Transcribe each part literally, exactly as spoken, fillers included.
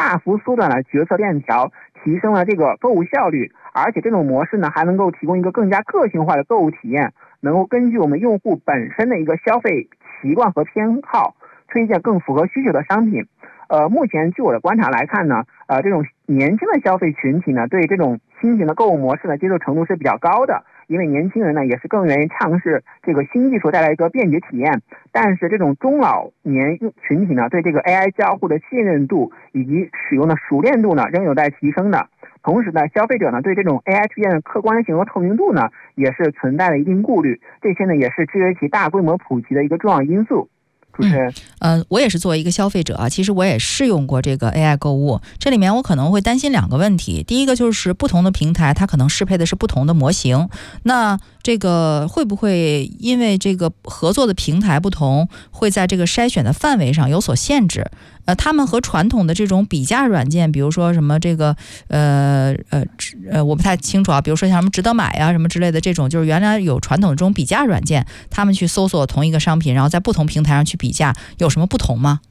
大幅缩短了决策链条，提升了这个购物效率，而且这种模式呢还能够提供一个更加个性化的购物体验，能够根据我们用户本身的一个消费习惯和偏好，推荐更符合需求的商品。呃，目前据我的观察来看呢，呃，这种年轻的消费群体呢，对这种新型的购物模式的接受程度是比较高的，因为年轻人呢也是更愿意尝试这个新技术带来一个便捷体验。但是这种中老年群体呢，对这个 A I 交互的信任度以及使用的熟练度呢，仍有待提升的。同时呢，消费者呢对这种 A I 推荐的客观性和透明度呢，也是存在了一定顾虑，这些呢也是制约其大规模普及的一个重要因素。主持人， 嗯，呃，我也是作为一个消费者啊，其实我也试用过这个 A I 购物，这里面我可能会担心两个问题。第一个就是不同的平台，它可能适配的是不同的模型，那这个会不会因为这个合作的平台不同，会在这个筛选的范围上有所限制？呃，他们和传统的这种比价软件，比如说什么这个呃呃呃，我不太清楚啊，比如说像什么值得买啊什么之类的这种，就是原来有传统的这种比价软件，他们去搜索同一个商品，然后在不同平台上去比价，有什么不同吗？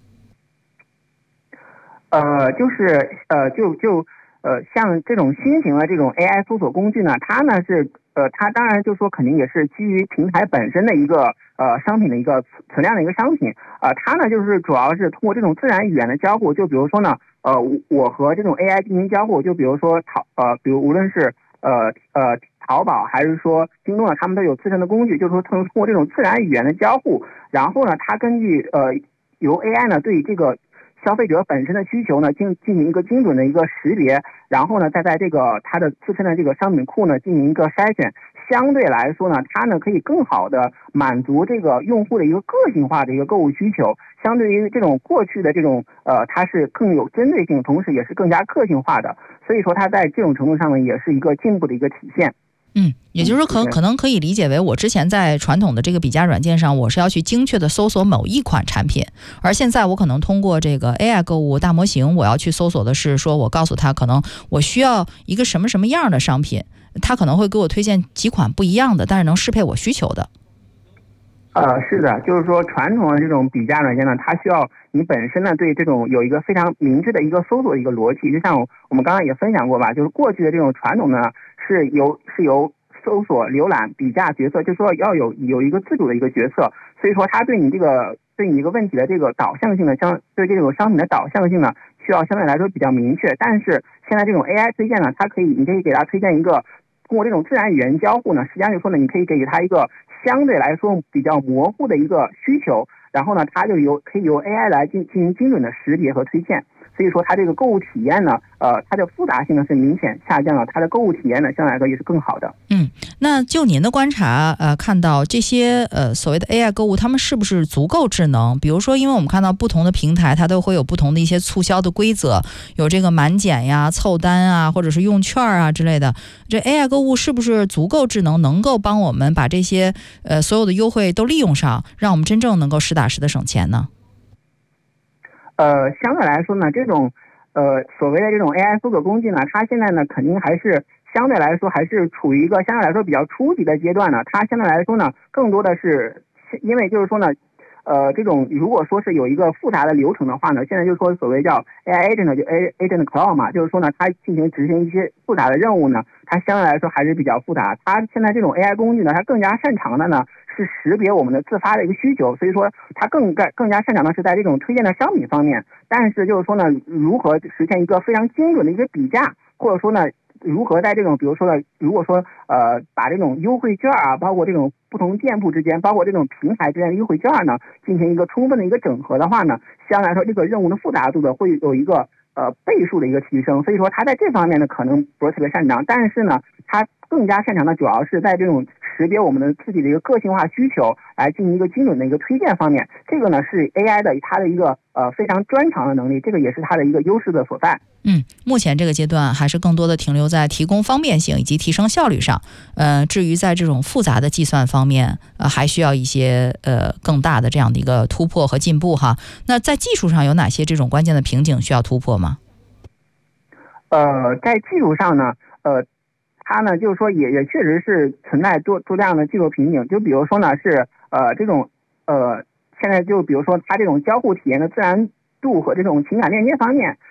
呃，就是呃，就就呃，像这种新型的这种 A I 搜索工具呢，它呢是呃，它当然就说肯定也是基于平台本身的一个呃商品的一个存量的一个商品，呃，它呢就是主要是通过这种自然语言的交互，就比如说呢，呃，我和这种 A I 进行交互，就比如说淘呃，比如无论是呃呃淘宝还是说京东呢，他们都有自身的工具，就是说通过这种自然语言的交互，然后呢，它根据呃由 A I 呢对这个消费者本身的需求呢，进进行一个精准的一个识别，然后呢，再在这个它的自身的这个商品库呢进行一个筛选，相对来说呢，它呢可以更好的满足这个用户的一个个性化的一个购物需求，相对于这种过去的这种呃，它是更有针对性，同时也是更加个性化的，所以说它在这种程度上呢，也是一个进步的一个体现。 嗯，也就是说可可能可以理解为，我之前在传统的这个比价软件上，我是要去精确的搜索某一款产品，而现在我可能通过这个 A I 购物大模型，我要去搜索的是说，我告诉他可能我需要一个什么什么样的商品，他可能会给我推荐几款不一样的，但是能适配我需求的。 呃，是的，就是说传统的这种比价软件呢，它需要你本身呢对这种有一个非常明智的一个搜索的一个逻辑，就像我们刚刚也分享过吧，就是过去的这种传统呢是由是由搜索、浏览、比价决策，就是说要有有一个自主的一个决策，所以说它对你这个对你一个问题的这个导向性的相对这种商品的导向性呢，需要相对来说比较明确。但是现在这种 A I 推荐呢，它可以你可以给它推荐一个通过这种自然语言交互呢，实际上就说呢，你可以给予它一个相对来说比较模糊的一个需求，然后呢，它就由可以由 A I 来进进行精准的识别和推荐。所以说它这个购物体验呢，呃，它的复杂性呢是明显下降了，它的购物体验呢相对来说也是更好的。 嗯，那就您的观察，呃，看到这些呃所谓的 A I 购物，他们是不是足够智能？比如说，因为我们看到不同的平台，它都会有不同的一些促销的规则，有这个满减呀、凑单啊，或者是用券啊之类的。这 A I 购物是不是足够智能，能够帮我们把这些呃所有的优惠都利用上，让我们真正能够实打实的省钱呢？ 呃，相对来说呢，这种呃所谓的这种 A I 搜索工具呢，它现在呢肯定还是相对来说还是处于一个相对来说比较初级的阶段呢。它相对来说呢，更多的是因为就是说呢，呃，这种如果说是有一个复杂的流程的话呢，现在就说所谓叫 A I agent 就 A agent cloud 嘛，就是说呢，它进行执行一些复杂的任务呢，它相对来说还是比较复杂。它现在这种 A I 工具呢，它更加擅长的呢是识别我们的自发的一个需求，所以说它更更加擅长的是在这种推荐的商品方面。但是就是说呢，如何实现一个非常精准的一个比价，或者说呢，如何在这种比如说呢，如果说呃把这种优惠券啊，包括这种不同店铺之间，包括这种平台之间的优惠券呢，进行一个充分的一个整合的话呢，相对来说这个任务的复杂度呢会有一个呃倍数的一个提升。所以说他在这方面呢可能不是特别擅长，但是呢他更加擅长的主要是在这种识别我们的自己的一个个性化需求，来进行一个精准的一个推荐方面。这个呢是 A I 的它的一个呃非常专长的能力，这个也是它的一个优势的所在。 嗯，目前这个阶段还是更多的停留在提供方便性以及提升效率上。呃，至于在这种复杂的计算方面，呃，还需要一些呃更大的这样的一个突破和进步哈。那在技术上有哪些这种关键的瓶颈需要突破吗？ 呃，在技术上呢，呃。它呢，就是说也也确实是存在多多这样的技术瓶颈，就比如说呢是呃这种呃现在就比如说它这种交互体验的自然度和这种情感链接方面，